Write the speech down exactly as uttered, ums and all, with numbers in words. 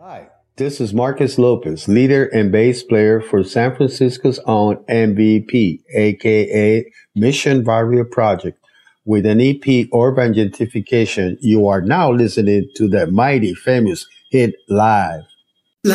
Hi, this is Marcus Lopez, leader and bass player for San Francisco's own M V P, aka Mission Barrio Project. With an E P Urban Gentrification, you are now listening to the mighty famous hit live.